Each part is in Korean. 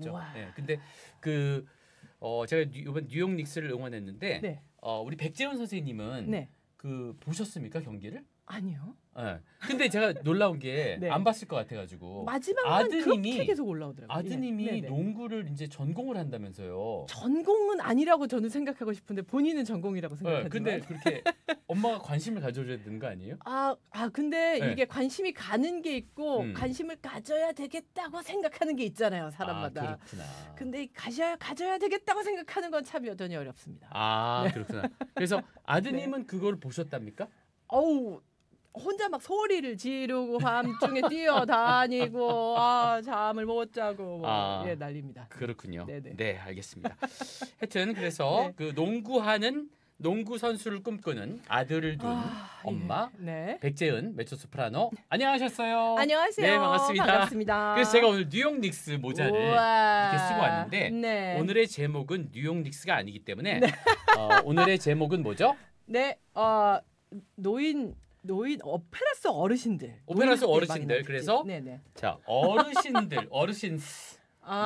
있죠. 우와. 네, 근데 제가 이번 뉴욕 닉스를 응원했는데 네. 우리 백재훈 선생님은 네. 보셨습니까 경기를? 아니요. 네. 근데 제가 놀라운 게 안 네. 봤을 것 같아가지고 마지막만 그렇게 계속 올라오더라고요. 아드님이 네네. 농구를 이제 전공을 한다면서요. 전공은 아니라고 저는 생각하고 싶은데 본인은 전공이라고 네, 생각하지만. 근데 그렇게 엄마가 관심을 가져줘야 되는 거 아니에요? 근데 네. 이게 관심이 가는 게 있고 관심을 가져야 되겠다고 생각하는 게 있잖아요, 사람마다. 그렇구나. 근데 가져야 되겠다고 생각하는 건 참 여전히 어렵습니다. 네. 그렇구나. 그래서 아드님은 그걸 보셨답니까? 어우, 혼자 막 소리를 지르고 밤중에 뛰어다니고 잠을 못 자고 난립니다. 그렇군요. 네네. 네, 알겠습니다. 하여튼 그래서 네. 농구하는 농구 선수를 꿈꾸는 아들을 둔 엄마 네. 백재은 메초소프라노 안녕하셨어요. 안녕하세요. 네, 반갑습니다. 반갑습니다. 그래서 제가 오늘 뉴욕 닉스 모자를 이렇게 쓰고 왔는데 네. 오늘의 제목은 뉴욕 닉스가 아니기 때문에 오늘의 제목은 뭐죠? 네, 노인 오페라스 어르신들. 오페라스 어르신들. 특집. 그래서 네네. 자 어르신들 어르신스.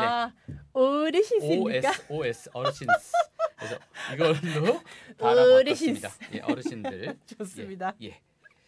어르신입니까? OS 어르신스. 그래서 이걸로 달아봤습니다. 예, 어르신들. 좋습니다. 예.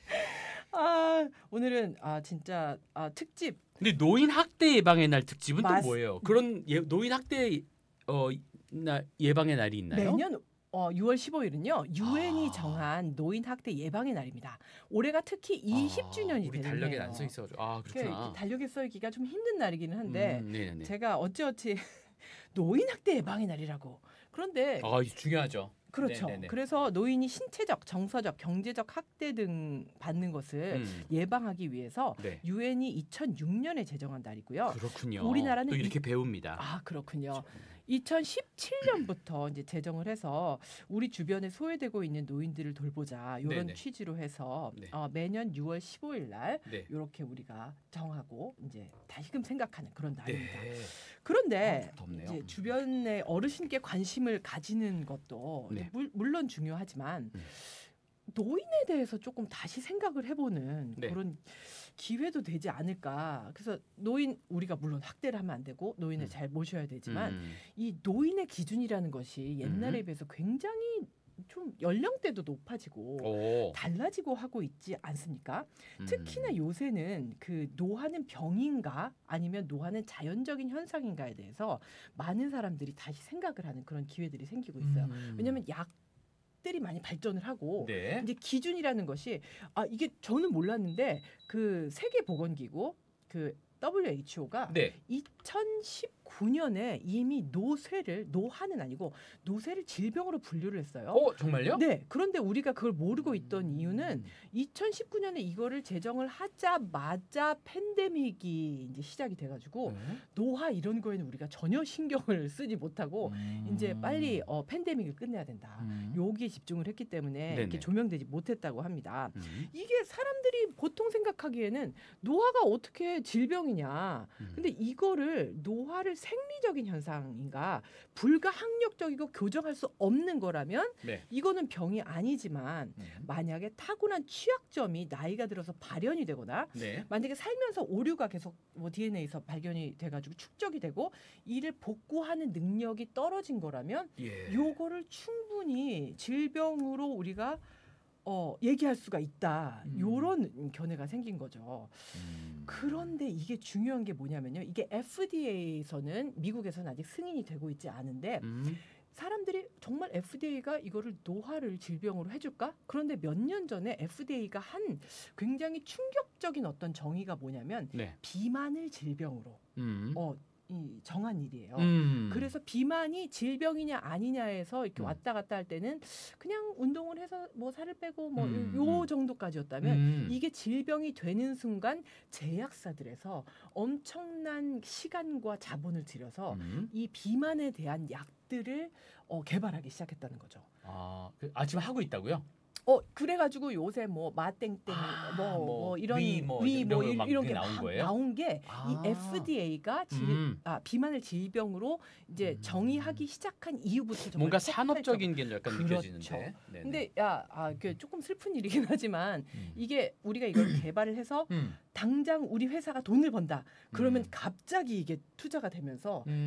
오늘은 진짜 특집. 근데 노인 학대 예방의 날 특집은 또 뭐예요? 그런 노인 학대 예방의 날이 있나요? 매년 6월 15일은요. 유엔이 정한 노인 학대 예방의 날입니다. 올해가 특히 20주년이 우리 되는 달력에 해요. 안 써 있어가지고 그렇구나. 달력에 써있기가 좀 힘든 날이기는 한데 네네네. 제가 어찌어찌 노인 학대 예방의 날이라고. 그런데 중요하죠. 그렇죠. 네네네. 그래서 노인이 신체적, 정서적, 경제적 학대 등 받는 것을 예방하기 위해서 유엔이 2006년에 제정한 날이고요. 그렇군요. 우리나라는 또 이렇게 배웁니다. 그렇군요. 2017년부터 이제 제정을 해서 우리 주변에 소외되고 있는 노인들을 돌보자 이런 네네. 취지로 해서 매년 6월 15일 날 이렇게 우리가 정하고 이제 다시금 생각하는 그런 날입니다. 그런데 이제 주변의 어르신께 관심을 가지는 것도 물론 중요하지만 노인에 대해서 조금 다시 생각을 해보는 그런 기회도 되지 않을까. 그래서 우리가 물론 학대를 하면 안 되고 노인을 잘 모셔야 되지만 이 노인의 기준이라는 것이 옛날에 비해서 굉장히 좀 연령대도 높아지고 달라지고 하고 있지 않습니까? 특히나 요새는 그 노화는 병인가 아니면 노화는 자연적인 현상인가에 대해서 많은 사람들이 다시 생각을 하는 그런 기회들이 생기고 있어요. 왜냐하면 약들이 많이 발전을 하고 이제 기준이라는 것이 이게 저는 몰랐는데 그 세계보건기구 그 WHO가 2019년에 이미 노화는 아니고 노쇠를 질병으로 분류를 했어요. 정말요? 네. 그런데 우리가 그걸 모르고 있던 이유는 2019년에 이거를 제정을 하자마자 팬데믹이 이제 시작이 돼가지고 노화 이런 거에는 우리가 전혀 신경을 쓰지 못하고 이제 빨리 팬데믹을 끝내야 된다. 여기에 집중을 했기 때문에 이렇게 조명되지 못했다고 합니다. 이게 사람들이 보통 생각하기에는 노화가 어떻게 질병이냐. 근데 이거를 노화를 생리적인 현상인가 불가항력적이고 교정할 수 없는 거라면 이거는 병이 아니지만 만약에 타고난 취약점이 나이가 들어서 발현이 되거나 만약에 살면서 오류가 계속 DNA에서 발견이 돼가지고 축적이 되고 이를 복구하는 능력이 떨어진 거라면 요거를 충분히 질병으로 우리가 얘기할 수가 있다. 요런 견해가 생긴 거죠. 그런데 이게 중요한 게 뭐냐면요. 이게 FDA에서는 미국에서는 아직 승인이 되고 있지 않은데 사람들이 정말 FDA가 이거를 노화를 질병으로 해줄까? 그런데 몇 년 전에 FDA가 한 굉장히 충격적인 어떤 정의가 뭐냐면 비만을 질병으로 정한 일이에요. 그래서 비만이 질병이냐 아니냐에서 이렇게 왔다 갔다 할 때는 그냥 운동을 해서 뭐 살을 빼고 뭐 요 정도까지였다면 이게 질병이 되는 순간 제약사들에서 엄청난 시간과 자본을 들여서 이 비만에 대한 약들을 개발하기 시작했다는 거죠. 지금 하고 있다고요? 그래가지고 요새 뭐 마땡땡 이런 이런 게 나온 게 이 FDA가 비만을 질병으로 이제 정의하기 시작한 이후부터 뭔가 산업적인 게 약간 느껴지는데. 근데 그 조금 슬픈 일이긴 하지만 이게 우리가 이걸 개발을 해서 당장 우리 회사가 돈을 번다. 그러면 갑자기 이게 투자가 되면서